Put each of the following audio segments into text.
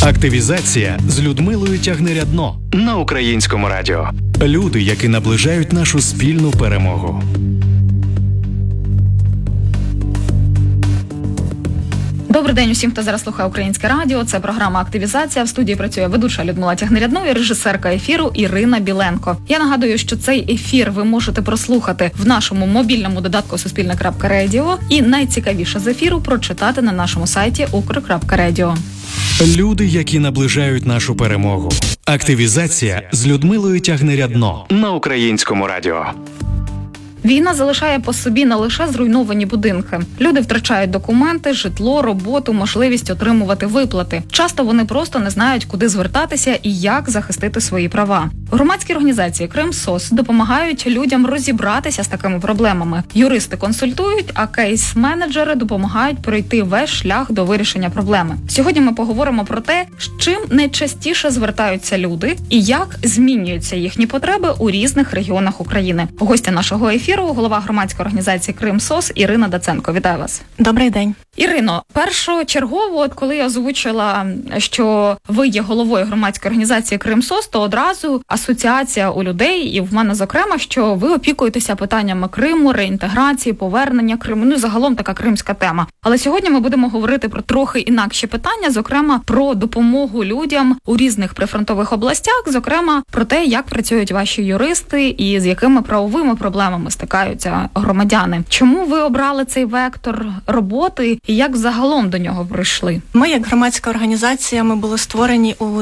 Активізація з Людмилою Тягнирядно на Українському радіо. Люди, які наближають нашу спільну перемогу. Добрий день усім, хто зараз слухає Українське радіо. Це програма «Активізація». В студії працює ведуча Людмила Тягнирядно і режисерка ефіру Ірина Біленко. Я нагадую, що цей ефір ви можете прослухати в нашому мобільному додатку Суспільне.Радіо і найцікавіше з ефіру прочитати на нашому сайті Укр.Радіо. Люди, які наближають нашу перемогу. Активізація з Людмилою Тягнирядно на Українському радіо. Війна залишає по собі не лише зруйновані будинки. Люди втрачають документи, житло, роботу, можливість отримувати виплати. Часто вони просто не знають, куди звертатися і як захистити свої права. Громадські організації «Кримсос» допомагають людям розібратися з такими проблемами. Юристи консультують, а кейс-менеджери допомагають пройти весь шлях до вирішення проблеми. Сьогодні ми поговоримо про те, з чим найчастіше звертаються люди і як змінюються їхні потреби у різних регіонах України. Гостя нашого ефіру – голова громадської організації «Кримсос» Ірина Даценко. Вітаю вас. Добрий день. Ірино, першочергово, коли я озвучила, що ви є головою громадської організації «Кримсос», то одразу асоціація у людей, і в мене зокрема, що ви опікуєтеся питаннями Криму, реінтеграції, повернення Криму, ну і загалом така кримська тема. Але сьогодні ми будемо говорити про трохи інакші питання, зокрема про допомогу людям у різних прифронтових областях, зокрема про те, як працюють ваші юристи і з якими правовими проблемами стикаються громадяни. Чому ви обрали цей вектор роботи і як загалом до нього прийшли? Ми, як громадська організація, ми були створені у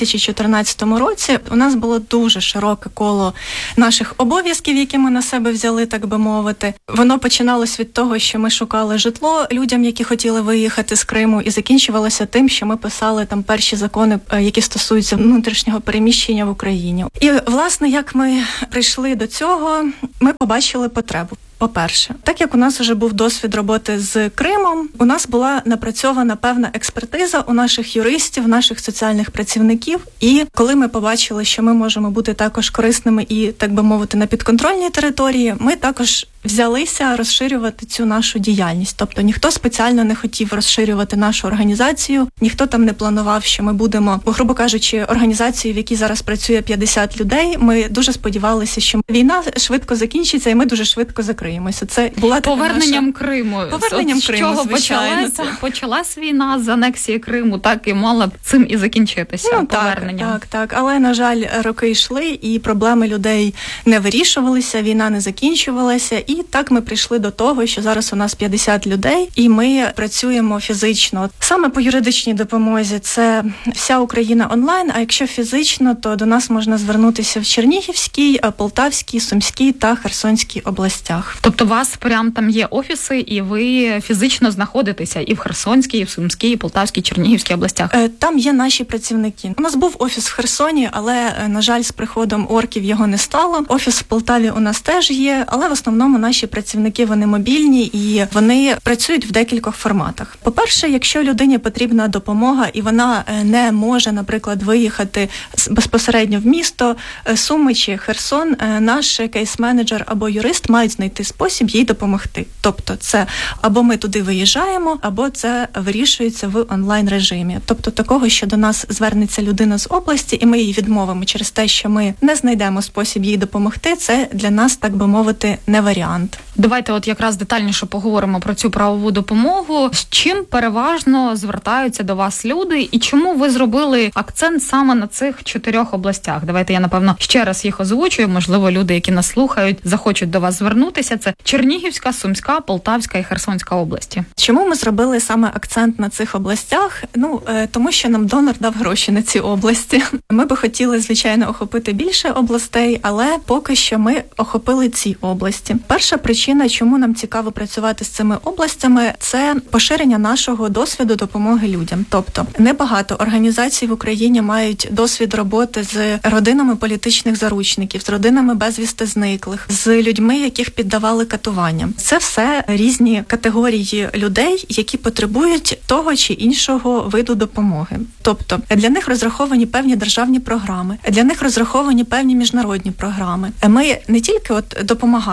2014 році. У нас було дуже широке коло наших обов'язків, які ми на себе взяли, так би мовити. Воно починалось від того, що ми шукали житло людям, які хотіли виїхати з Криму, і закінчувалося тим, що ми писали там перші закони, які стосуються внутрішнього переміщення в Україні. І, власне, як ми прийшли до цього, ми побачили потребу. По-перше, так як у нас вже був досвід роботи з Кримом, у нас була напрацьована певна експертиза у наших юристів, наших соціальних працівників. І коли ми побачили, що ми можемо бути також корисними і, так би мовити, на підконтрольній території, ми також взялися розширювати цю нашу діяльність. Тобто ніхто спеціально не хотів розширювати нашу організацію, ніхто там не планував, що ми будемо, грубо кажучи, організацією, в якій зараз працює 50 людей. Ми дуже сподівалися, що війна швидко закінчиться і ми дуже швидко закриємося. Це була така поверненням Криму. Поверненням з Криму, чого звичайно. почалась війна з анексії Криму, так і мала б цим і закінчитися, поверненням. Так. Але, на жаль, роки йшли, і проблеми людей не вирішувалися, війна не закінчувалася. І так ми прийшли до того, що зараз у нас 50 людей, і ми працюємо фізично. Саме по юридичній допомозі це вся Україна онлайн, а якщо фізично, то до нас можна звернутися в Чернігівській, Полтавській, Сумській та Херсонській областях. Тобто у вас прям там є офіси, і ви фізично знаходитеся і в Херсонській, і в Сумській, і Полтавській, Чернігівській областях? Там є наші працівники. У нас був офіс в Херсоні, але, на жаль, з приходом орків його не стало. Офіс в Полтаві у нас теж є, але в основному наші працівники, вони мобільні і вони працюють в декількох форматах. По-перше, якщо людині потрібна допомога і вона не може, наприклад, виїхати безпосередньо в місто Суми чи Херсон, наш кейс-менеджер або юрист мають знайти спосіб їй допомогти. Тобто це або ми туди виїжджаємо, або це вирішується в онлайн-режимі. Тобто такого, що до нас звернеться людина з області, і ми її відмовимо через те, що ми не знайдемо спосіб їй допомогти, це для нас, так би мовити, не варіант. Давайте от якраз детальніше поговоримо про цю правову допомогу. З чим переважно звертаються до вас люди і чому ви зробили акцент саме на цих 4 областях? Давайте я, напевно, ще раз їх озвучую. Можливо, люди, які нас слухають, захочуть до вас звернутися. Це Чернігівська, Сумська, Полтавська і Херсонська області. Чому ми зробили саме акцент на цих областях? Тому що нам донор дав гроші на ці області. Ми би хотіли, звичайно, охопити більше областей, але поки що ми охопили ці області. Перша причина, чому нам цікаво працювати з цими областями, це поширення нашого досвіду допомоги людям. Тобто, небагато організацій в Україні мають досвід роботи з родинами політичних заручників, з родинами безвісти зниклих, з людьми, яких піддавали катуванням. Це все різні категорії людей, які потребують того чи іншого виду допомоги. Тобто, для них розраховані певні державні програми, для них розраховані певні міжнародні програми. Ми не тільки допомагаємо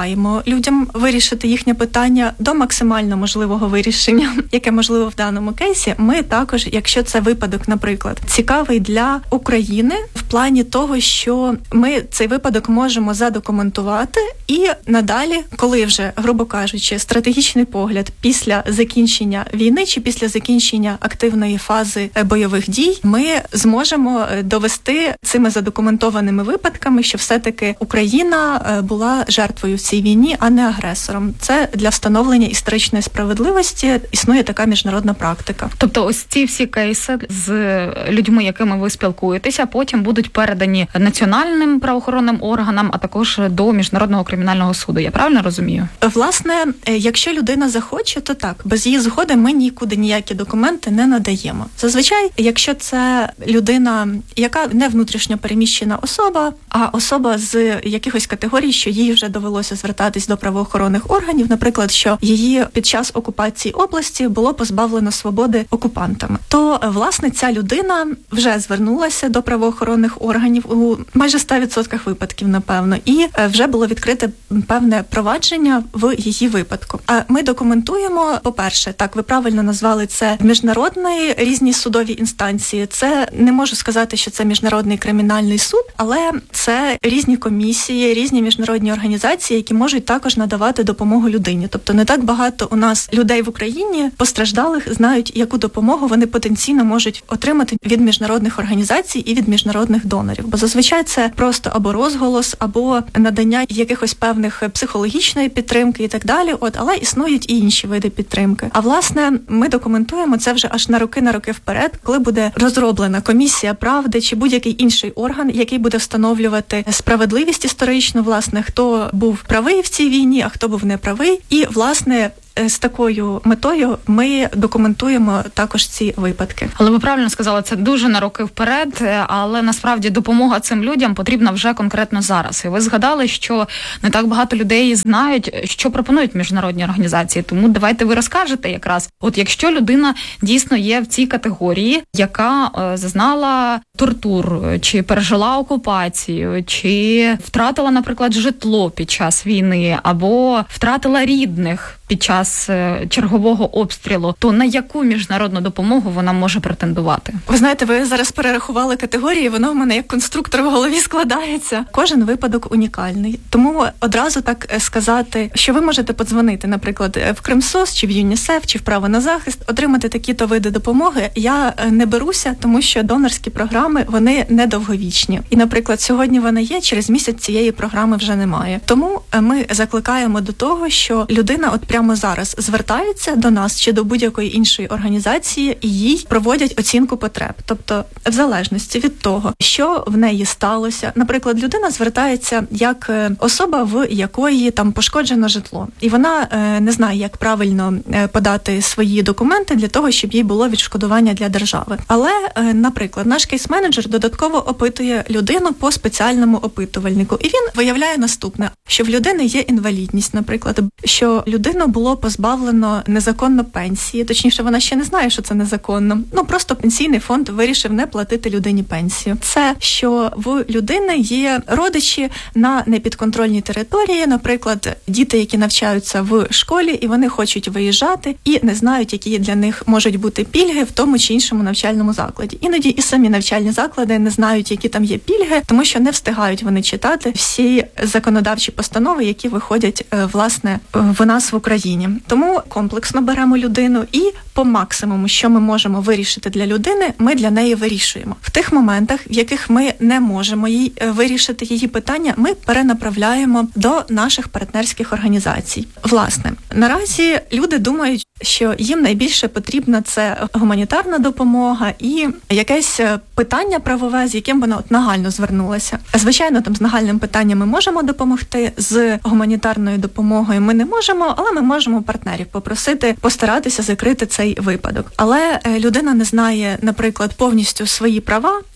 людям вирішити їхнє питання до максимально можливого вирішення, яке можливо в даному кейсі. Ми також, якщо це випадок, наприклад, цікавий для України в плані того, що ми цей випадок можемо задокументувати і надалі, коли вже, грубо кажучи, стратегічний погляд після закінчення війни чи після закінчення активної фази бойових дій, ми зможемо довести цими задокументованими випадками, що все-таки Україна була жертвою в цій війні, а не агресором. Це для встановлення історичної справедливості існує така міжнародна практика. Тобто ось ці всі кейси з людьми, якими ви спілкуєтеся, потім будуть передані національним правоохоронним органам, а також до Міжнародного кримінального суду. Я правильно розумію? Власне, якщо людина захоче, то так. Без її згоди ми нікуди ніякі документи не надаємо. Зазвичай, якщо це людина, яка не внутрішньо переміщена особа, а особа з якихось категорій, що їй вже довелося звертатись до правоохоронних органів, наприклад, що її під час окупації області було позбавлено свободи окупантами, то, власне, ця людина вже звернулася до правоохоронних органів у майже 100% випадків, напевно, і вже було відкрите певне провадження в її випадку. А ми документуємо, по-перше, так, ви правильно назвали це міжнародні різні судові інстанції. Це не можу сказати, що це Міжнародний кримінальний суд, але це різні комісії, різні міжнародні організації, які можуть також надавати допомогу людині. Тобто не так багато у нас людей в Україні, постраждалих, знають, яку допомогу вони потенційно можуть отримати від міжнародних організацій і від міжнародних донорів. Бо зазвичай це просто або розголос, або надання якихось певних психологічної підтримки і так далі. Але існують і інші види підтримки. А власне, ми документуємо це вже аж на роки вперед, коли буде розроблена комісія правди чи будь-який інший орган, який буде встановлювати справедливість історичну, власне, хто був правий в цій війні, а хто був неправий. І, власне, з такою метою ми документуємо також ці випадки. Але ви правильно сказали, це дуже на роки вперед, але насправді допомога цим людям потрібна вже конкретно зараз. І ви згадали, що не так багато людей знають, що пропонують міжнародні організації. Тому давайте ви розкажете якраз. От якщо людина дійсно є в цій категорії, яка зазнала тортур, чи пережила окупацію, чи втратила, наприклад, житло під час війни, або втратила рідних під час чергового обстрілу, то на яку міжнародну допомогу вона може претендувати? Ви знаєте, ви зараз перерахували категорії, воно в мене як конструктор в голові складається. Кожен випадок унікальний. Тому одразу так сказати, що ви можете подзвонити, наприклад, в Кримсос, чи в ЮНІСЕФ, чи в Право на захист, отримати такі-то види допомоги, я не беруся, тому що донорські програми, вони недовговічні. І, наприклад, сьогодні вона є, через місяць цієї програми вже немає. Тому ми закликаємо до того, що людина от прямо зараз звертається до нас чи до будь-якої іншої організації, і їй проводять оцінку потреб. Тобто, в залежності від того, що в неї сталося. Наприклад, людина звертається як особа, в якої там пошкоджено житло. І вона не знає, як правильно подати свої документи для того, щоб їй було відшкодування для держави. Але, наприклад, наш кейс-менеджер додатково опитує людину по спеціальному опитувальнику. І він виявляє наступне, що в людини є інвалідність, наприклад, що людину було позбавлено незаконно пенсії, точніше, вона ще не знає, що це незаконно. Просто пенсійний фонд вирішив не платити людині пенсію. Це, що в людини є родичі на непідконтрольній території, наприклад, діти, які навчаються в школі, і вони хочуть виїжджати, і не знають, які для них можуть бути пільги в тому чи іншому навчальному закладі. Іноді і самі навчальні заклади не знають, які там є пільги, тому що не встигають вони читати всі законодавчі постанови, які виходять, власне, в нас в Україні. Тому комплексно беремо людину і по максимуму, що ми можемо вирішити для людини, ми для неї вирішуємо. В тих моментах, в яких ми не можемо їй вирішити її питання, ми перенаправляємо до наших партнерських організацій. Власне, наразі люди думають, що їм найбільше потрібна це гуманітарна допомога і якесь питання правове, з яким вона нагально звернулася. Звичайно, там з нагальним питанням ми можемо допомогти, з гуманітарною допомогою ми не можемо, але ми можемо партнерів попросити постаратися закрити цей випадок. Але людина не знає, наприклад, повністю свої права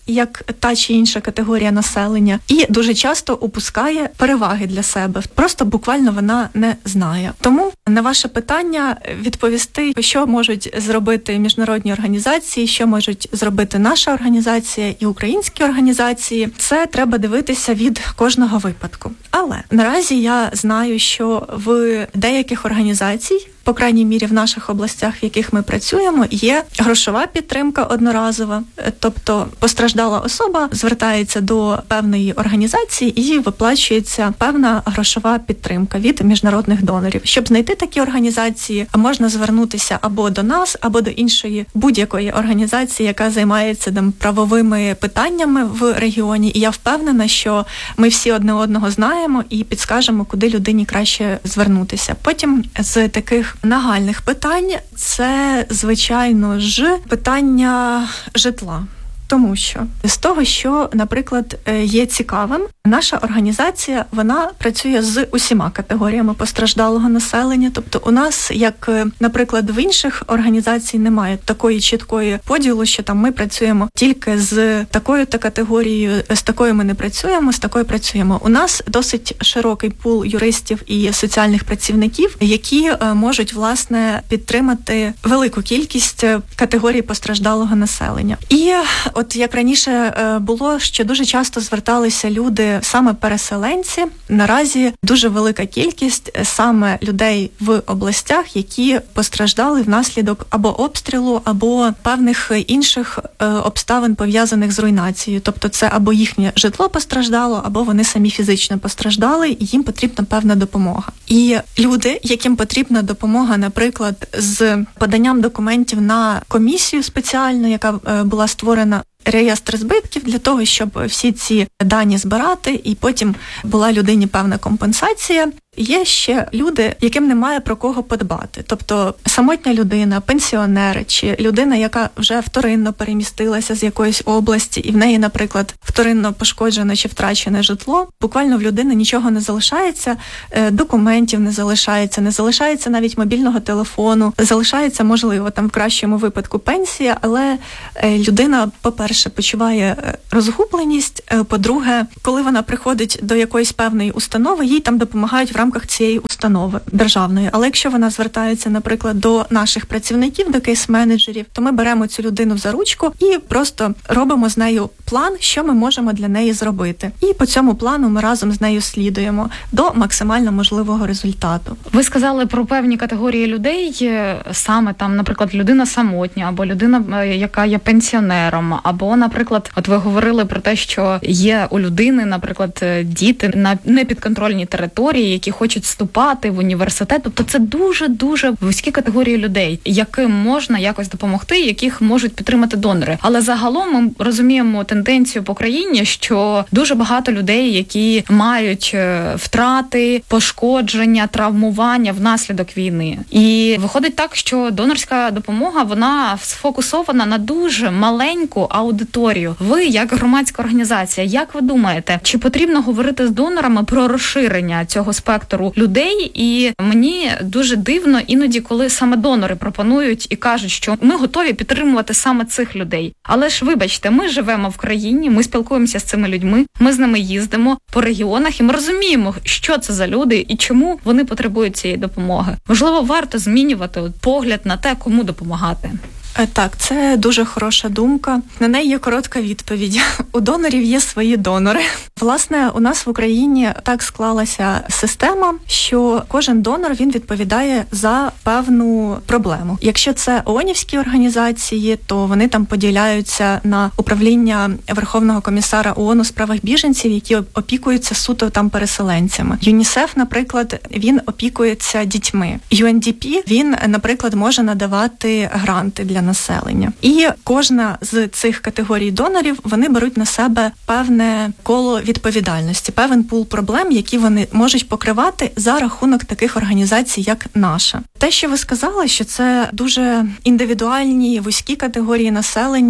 як та чи інша категорія населення, і дуже часто упускає переваги для себе. Просто буквально вона не знає. Тому на ваше питання відповісти, що можуть зробити міжнародні організації, що можуть зробити наша організація і українські організації, це треба дивитися від кожного випадку. Але наразі я знаю, що в деяких організацій, по крайній мірі в наших областях, в яких ми працюємо, є грошова підтримка одноразова. Тобто постраждала особа звертається до певної організації і їй виплачується певна грошова підтримка від міжнародних донорів. Щоб знайти такі організації, можна звернутися або до нас, або до іншої будь-якої організації, яка займається правовими питаннями в регіоні. І я впевнена, що ми всі одне одного знаємо і підскажемо, куди людині краще звернутися. Потім з таких нагальних питань це, звичайно ж, питання житла. Тому що з того, що, наприклад, є цікавим, наша організація, вона працює з усіма категоріями постраждалого населення. Тобто у нас, як, наприклад, в інших організацій немає такої чіткої поділу, що там ми працюємо тільки з такою-то категорією, з такою ми не працюємо, з такою працюємо. У нас досить широкий пул юристів і соціальних працівників, які можуть, власне, підтримати велику кількість категорій постраждалого населення. І от як раніше було, що дуже часто зверталися люди, саме переселенці. Наразі дуже велика кількість саме людей в областях, які постраждали внаслідок або обстрілу, або певних інших обставин, пов'язаних з руйнацією. Тобто це або їхнє житло постраждало, або вони самі фізично постраждали, і їм потрібна певна допомога. І люди, яким потрібна допомога, наприклад, з поданням документів на комісію спеціальну, яка була створена, реєстр збитків для того, щоб всі ці дані збирати, і потім була людині певна компенсація. Є ще люди, яким немає про кого подбати. Тобто самотня людина, пенсіонер чи людина, яка вже вторинно перемістилася з якоїсь області, і в неї, наприклад, вторинно пошкоджене чи втрачене житло. Буквально в людини нічого не залишається, документів не залишається навіть мобільного телефону, залишається, можливо, там в кращому випадку пенсія, але людина, по-перше, почуває розгубленість, по-друге, коли вона приходить до якоїсь певної установи, їй там допомагають в рамках цієї установи державної. Але якщо вона звертається, наприклад, до наших працівників, до кейс-менеджерів, то ми беремо цю людину за ручку і просто робимо з нею план, що ми можемо для неї зробити. І по цьому плану ми разом з нею слідуємо до максимально можливого результату. Ви сказали про певні категорії людей, саме там, наприклад, людина самотня, або людина, яка є пенсіонером, або, наприклад, от ви говорили про те, що є у людини, наприклад, діти на непідконтрольній території, які хочуть вступати в університет. Тобто це дуже-дуже вузькі категорії людей, яким можна якось допомогти, яких можуть підтримати донори. Але загалом ми розуміємо тенденцію по країні, що дуже багато людей, які мають втрати, пошкодження, травмування внаслідок війни. І виходить так, що донорська допомога, вона сфокусована на дуже маленьку аудиторію. Ви, як громадська організація, як ви думаєте, чи потрібно говорити з донорами про розширення цього спектру людей? І мені дуже дивно іноді, коли саме донори пропонують і кажуть, що ми готові підтримувати саме цих людей. Але ж, вибачте, ми живемо в країні, ми спілкуємося з цими людьми, ми з ними їздимо по регіонах, і ми розуміємо, що це за люди і чому вони потребують цієї допомоги. Можливо, варто змінювати погляд на те, кому допомагати. Так, це дуже хороша думка. На неї є коротка відповідь. У донорів є свої донори. Власне, у нас в Україні так склалася система, що кожен донор, він відповідає за певну проблему. Якщо це ООНівські організації, то вони там поділяються на управління Верховного комісара ООН у справах біженців, які опікуються суто там переселенцями. ЮНІСЕФ, наприклад, він опікується дітьми. UNDP, він, наприклад, може надавати гранти для населення. І кожна з цих категорій донорів, вони беруть на себе певне коло відповідальності, певен пул проблем, які вони можуть покривати за рахунок таких організацій, як наша. Те, що ви сказали, що це дуже індивідуальні, вузькі категорії населення,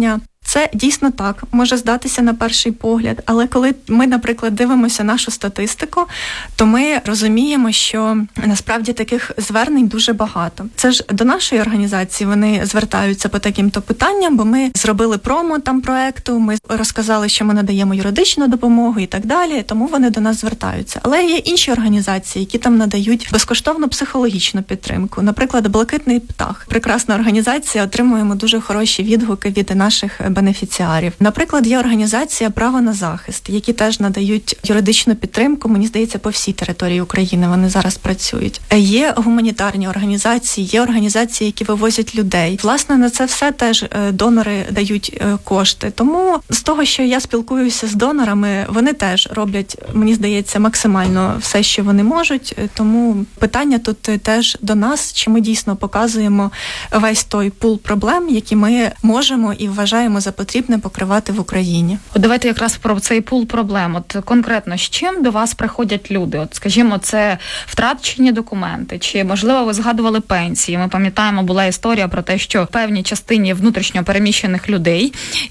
Це дійсно так, може здатися на перший погляд, але коли ми, наприклад, дивимося нашу статистику, то ми розуміємо, що насправді таких звернень дуже багато. Це ж до нашої організації вони звертаються по таким-то питанням, бо ми зробили промо там проекту, ми розказали, що ми надаємо юридичну допомогу і так далі, тому вони до нас звертаються. Але є інші організації, які там надають безкоштовну психологічну підтримку. Наприклад, «Блакитний птах». Прекрасна організація, отримуємо дуже хороші відгуки від наших бенефіціарів. Наприклад, є організація «Право на захист», які теж надають юридичну підтримку, мені здається, по всій території України вони зараз працюють. Є гуманітарні організації, є організації, які вивозять людей. Власне, на це все теж донори дають кошти. Тому з того, що я спілкуюся з донорами, вони теж роблять, мені здається, максимально все, що вони можуть. Тому питання тут теж до нас, чи ми дійсно показуємо весь той пул проблем, які ми можемо і вважаємо за потрібне покривати в Україні. От давайте якраз про цей пул проблем. От конкретно з чим до вас приходять люди? От, скажімо, це втрачені документи, чи, можливо, ви згадували пенсії. Ми пам'ятаємо, була історія про те, що певній частині внутрішньо переміщених людей,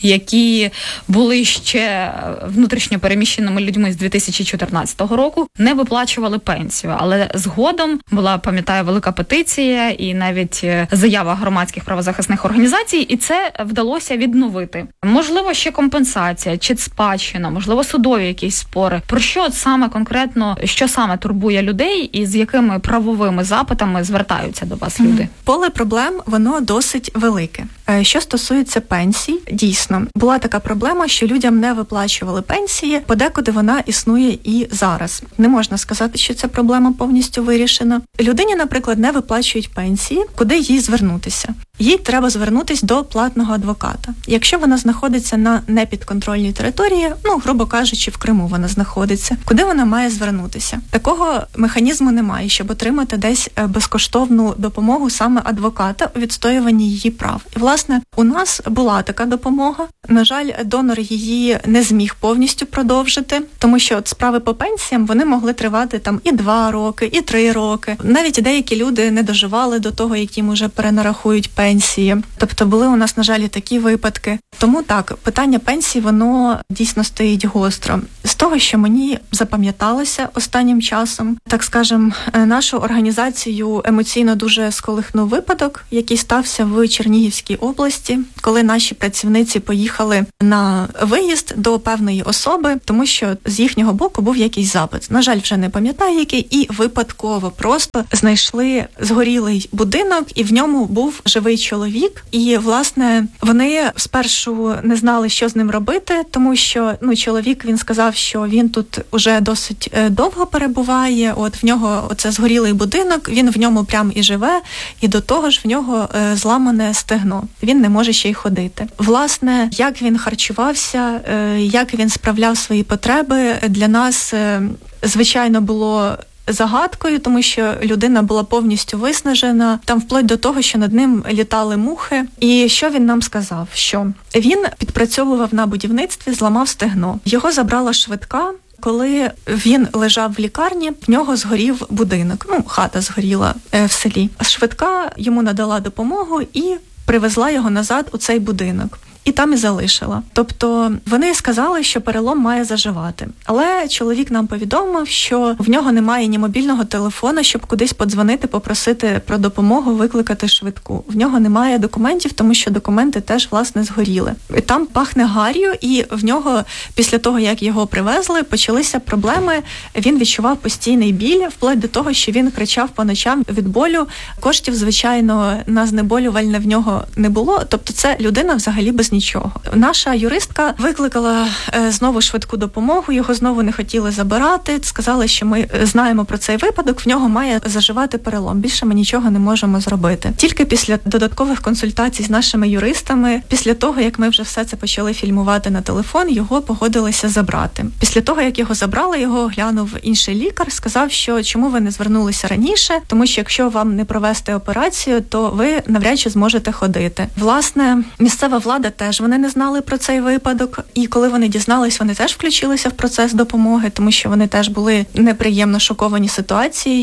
які були ще внутрішньо переміщеними людьми з 2014 року, не виплачували пенсію. Але згодом була, пам'ятаю, велика петиція і навіть заява громадських правозахисних організацій, і це вдалося відновити. Можливо, ще компенсація, чи спадщина, можливо, судові якісь спори. Про що от саме конкретно, що саме турбує людей і з якими правовими запитами звертаються до вас люди? Поле проблем, воно досить велике. Що стосується пенсій, дійсно, була така проблема, що людям не виплачували пенсії, подекуди вона існує і зараз. Не можна сказати, що ця проблема повністю вирішена. Людині, наприклад, не виплачують пенсії, куди їй звернутися? Їй треба звернутися до платного адвоката. Якщо вона знаходиться на непідконтрольній території, грубо кажучи, в Криму вона знаходиться, куди вона має звернутися? Такого механізму немає, щоб отримати десь безкоштовну допомогу саме адвоката у відстоюванні її прав. І, власне, у нас була така допомога. На жаль, донор її не зміг повністю продовжити, тому що от справи по пенсіям, вони могли тривати там і 2 роки, і 3 роки. Навіть деякі люди не доживали до того, яким уже перенарахують пенсії. Тобто були у нас, на жаль, і такі випадки. Тому так, питання пенсії, воно дійсно стоїть гостро. З того, що мені запам'яталося останнім часом, так скажем, нашу організацію емоційно дуже сколихнув випадок, який стався в Чернігівській області, коли наші працівниці поїхали на виїзд до певної особи, тому що з їхнього боку був якийсь запит. На жаль, вже не пам'ятаю який, і випадково просто знайшли згорілий будинок, і в ньому був живий чоловік. І, власне, вони спершу не знали, що з ним робити, тому що чоловік, він сказав, що він тут уже досить довго перебуває, от в нього оце згорілий будинок, він в ньому прям і живе, і до того ж в нього зламане стегно. Він не може ще й ходити. Власне, як він харчувався, як він справляв свої потреби, для нас, звичайно, було загадкою, тому що людина була повністю виснажена, там вплоть до того, що над ним літали мухи. І що він нам сказав? Що він підпрацьовував на будівництві, зламав стегно. Його забрала швидка. Коли він лежав в лікарні, в нього згорів будинок. Хата згоріла в селі. Швидка йому надала допомогу і привезла його назад у цей будинок. І там і залишила. Тобто вони сказали, що перелом має заживати. Але чоловік нам повідомив, що в нього немає ні мобільного телефона, щоб кудись подзвонити, попросити про допомогу, викликати швидку. В нього немає документів, тому що документи теж, власне, згоріли. І там пахне гар'ю, і в нього, після того, як його привезли, почалися проблеми. Він відчував постійний біль, вплоть до того, що він кричав по ночам від болю. Коштів, звичайно, на знеболювальне в нього не було. Тобто це людина взагалі без нічого. Наша юристка викликала знову швидку допомогу, його знову не хотіли забирати, сказали, що ми знаємо про цей випадок, в нього має заживати перелом, більше ми нічого не можемо зробити. Тільки після додаткових консультацій з нашими юристами, після того, як ми вже все це почали фільмувати на телефон, його погодилися забрати. Після того, як його забрали, його оглянув інший лікар, сказав, що чому ви не звернулися раніше, тому що якщо вам не провести операцію, то ви навряд чи зможете ходити. Власне, місцева влада теж вони не знали про цей випадок, і коли вони дізнались, вони теж включилися в процес допомоги, тому що вони теж були неприємно шоковані ситуацією.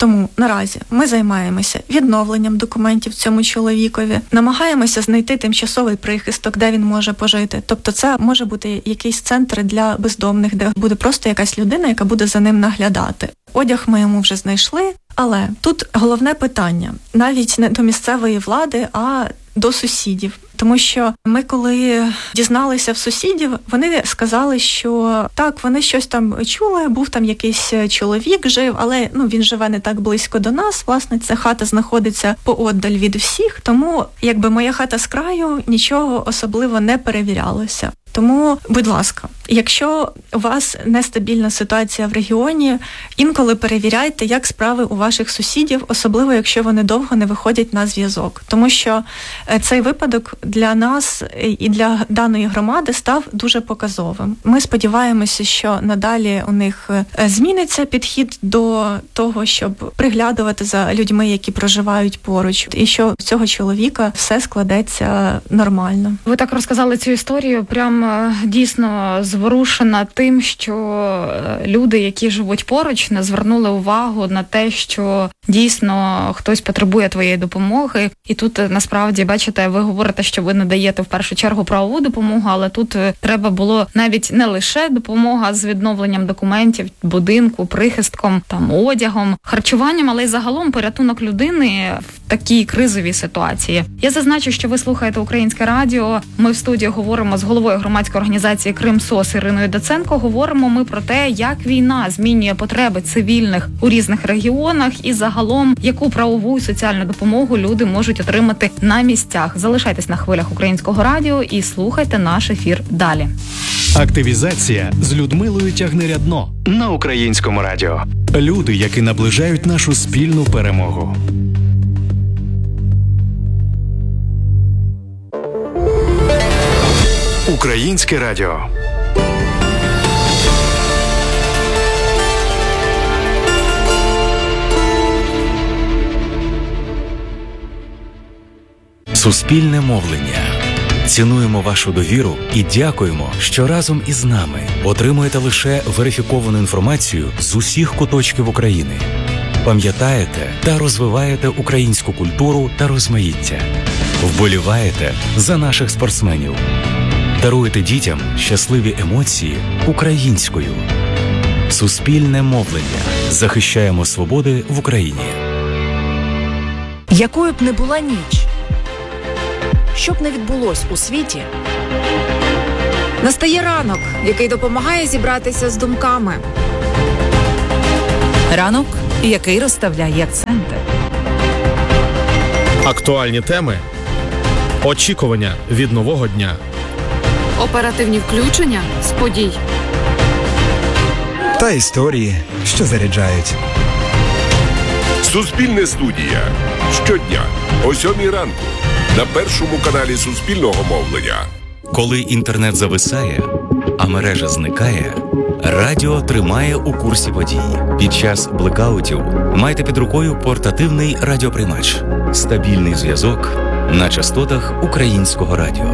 Тому наразі ми займаємося відновленням документів цьому чоловікові, намагаємося знайти тимчасовий прихисток, де він може пожити. Тобто це може бути якийсь центр для бездомних, де буде просто якась людина, яка буде за ним наглядати. Одяг ми йому вже знайшли, але тут головне питання навіть не до місцевої влади, а до сусідів. Тому що ми, коли дізналися в сусідів, вони сказали, що так, вони щось там чули, був там якийсь чоловік, жив, але він живе не так близько до нас. Власне, ця хата знаходиться поодаль від всіх, тому якби моя хата з краю нічого особливо не перевірялося. Тому, будь ласка, якщо у вас нестабільна ситуація в регіоні, інколи перевіряйте, як справи у ваших сусідів, особливо якщо вони довго не виходять на зв'язок. Тому що цей випадок для нас і для даної громади став дуже показовим. Ми сподіваємося, що надалі у них зміниться підхід до того, щоб приглядувати за людьми, які проживають поруч, і що в цього чоловіка все складеться нормально. Ви так розказали цю історію, прям дійсно зворушена тим, що люди, які живуть поруч, не звернули увагу на те, що дійсно хтось потребує твоєї допомоги. І тут насправді, бачите, ви говорите, що ви надаєте в першу чергу правову допомогу, але тут треба було навіть не лише допомога з відновленням документів, будинку, прихистком, там одягом, харчуванням, але й загалом порятунок людини в такій кризовій ситуації. Я зазначу, що ви слухаєте Українське радіо. Ми в студії говоримо з головою громадської організації «Крим-СОС» Іриною Доценко. Говоримо ми про те, як війна змінює потреби цивільних у різних регіонах і загалом, яку правову і соціальну допомогу люди можуть отримати на місцях. Залишайтесь на хвилях Українського радіо і слухайте наш ефір далі. Активізація з Людмилою Тягнирядно на Українському радіо. Люди, які наближають нашу спільну перемогу. Українське радіо. Суспільне мовлення. Цінуємо вашу довіру і дякуємо, що разом із нами отримуєте лише верифіковану інформацію з усіх куточків України. Пам'ятаєте та розвиваєте українську культуру та розмаїття. Вболіваєте за наших спортсменів. Даруєте дітям щасливі емоції українською. Суспільне мовлення. Захищаємо свободи в Україні. Якою б не була ніч, що б не відбулось у світі, настає ранок, який допомагає зібратися з думками. ранок, який розставляє акценти. Актуальні теми, очікування від нового дня. Оперативні включення з подій. Та історії, що заряджають. Суспільне студія. Щодня о 7:00 ранку на першому каналі Суспільного мовлення. Коли інтернет зависає, а мережа зникає, радіо тримає у курсі подій. Під час блекаутів майте під рукою портативний радіоприймач. Стабільний зв'язок на частотах Українського радіо.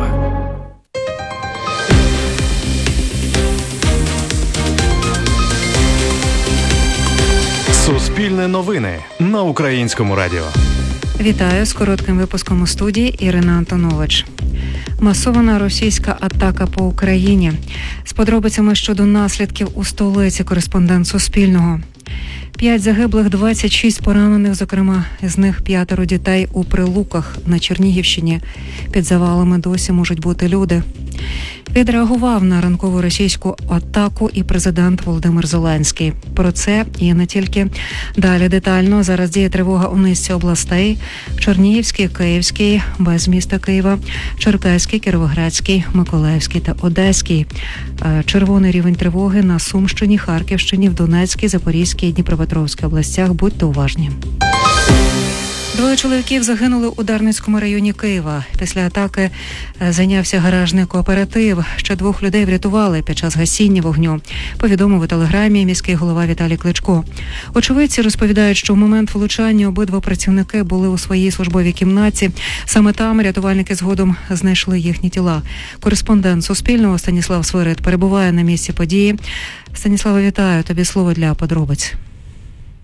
Суспільне новини на Українському радіо. Вітаю з коротким випуском у студії Ірина Антонович. Масована російська атака по Україні. З подробицями щодо наслідків у столиці кореспондент Суспільного. 5 загиблих, 26 поранених, зокрема, з них 5 дітей у Прилуках на Чернігівщині. Під завалами досі можуть бути люди. Відреагував на ранкову російську атаку і президент Володимир Зеленський. Про це і не тільки. Далі детально. Зараз діє тривога у низці областей. Чернігівській, Київській, без міста Києва, Черкаській, Кіровоградській, Миколаївській та Одеській. Червоний рівень тривоги на Сумщині, Харківщині, в Донецькій, Запорізькій і Дніпропетровській областях. Будьте уважні. 2 чоловіків загинули у Дарницькому районі Києва. Після атаки зайнявся гаражний кооператив. Ще 2 людей врятували під час гасіння вогню, повідомив у телеграмі міський голова Віталій Кличко. Очевидці розповідають, що в момент влучання обидва працівники були у своїй службовій кімнаті. Саме там рятувальники згодом знайшли їхні тіла. Кореспондент Суспільного Станіслав Свирид перебуває на місці події. Станіслава, вітаю. Тобі слово для подробиць.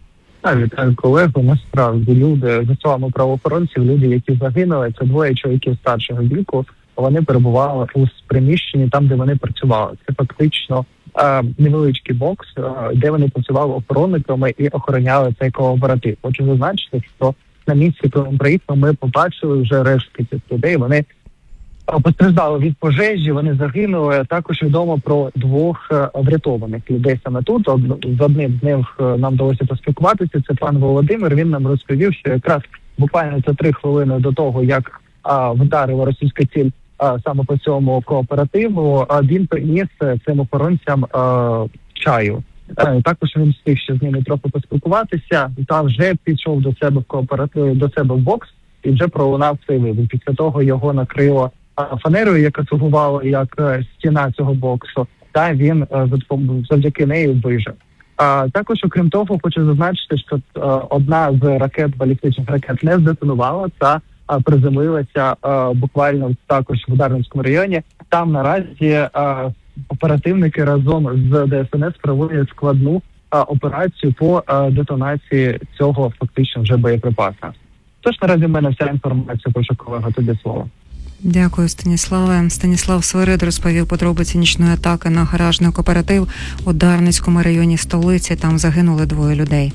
Вітаю колегу. Насправді люди, за словами правоохоронців, люди, які загинули, це двоє чоловіків старшого віку. Вони перебували у приміщенні там, де вони працювали. Це фактично невеличкий бокс, де вони працювали охоронниками і охороняли цей кооператив. Хочу зазначити, що на місці, коли ми приїхали, ми побачили вже рештки цих людей. Вони постраждали від пожежі, вони загинули. Також відомо про двох врятованих людей саме тут. З одним з них нам вдалося поспілкуватися. Це пан Володимир. Він нам розповів, що якраз буквально за 3 хвилини до того, як вдарила російська ціль саме по цьому кооперативу, він приніс цим охоронцям чаю. Також він встиг ще з ними трохи поспілкуватися, та вже пішов до себе в кооператив, до себе в бокс і вже пролунав цей вибух. Після того його накрило фанерою, яка слугувала як стіна цього боксу, та він завдяки неї вижив. Також, окрім того, хочу зазначити, що одна з балістичних ракет не здетонувала та приземлилася буквально також в Дарницькому районі. Там наразі оперативники разом з ДСНС проводять складну операцію по детонації цього фактично вже боєприпаса. Тож наразі в мене вся інформація, прошу колега, тобі слово. Дякую, Станіславе. Станіслав Свирид розповів подробиці нічної атаки на гаражний кооператив у Дарницькому районі столиці. Там загинули 2 людей.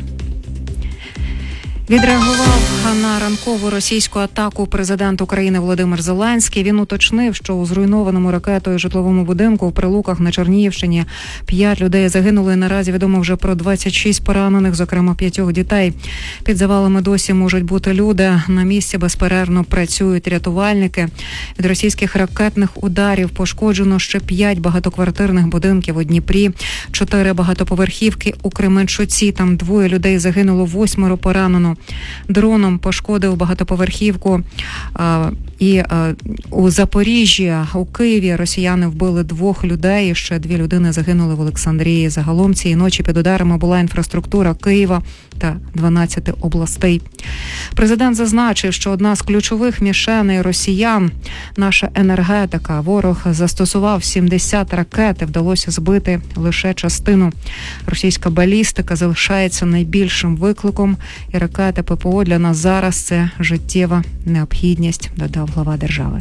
Відреагував на ранкову російську атаку президент України Володимир Зеленський. Він уточнив, що у зруйнованому ракетою житловому будинку в Прилуках на Чернігівщині 5 людей загинули. Наразі відомо вже про 26 поранених, зокрема 5 дітей. Під завалами досі можуть бути люди. На місці безперервно працюють рятувальники. Від російських ракетних ударів пошкоджено ще 5 багатоквартирних будинків у Дніпрі, 4 багатоповерхівки у Кременчуці. Там 2 людей загинуло, 8 поранено. Дроном пошкодив багатоповерхівку. І у Запоріжжі, у Києві росіяни вбили 2 людей, ще 2 людини загинули в Олександрії. Загалом цієї ночі під ударами була інфраструктура Києва та 12 областей. Президент зазначив, що одна з ключових мішеней росіян – наша енергетика. Ворог застосував 70 ракет і вдалося збити лише частину. Російська балістика залишається найбільшим викликом, і ракети ППО для нас зараз – це життєва необхідність, додав глава держави.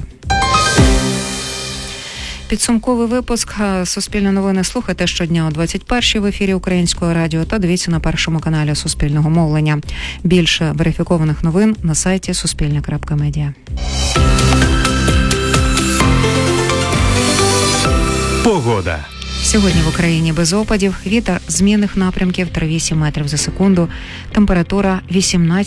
Підсумковий випуск «Суспільне новини» слухайте щодня о 21-й в ефірі Українського радіо та дивіться на першому каналі Суспільного мовлення. Більше верифікованих новин на сайті suspilne.media. Погода. Сьогодні в Україні без опадів, вітер змінних напрямків 3-8 метрів за секунду, температура 18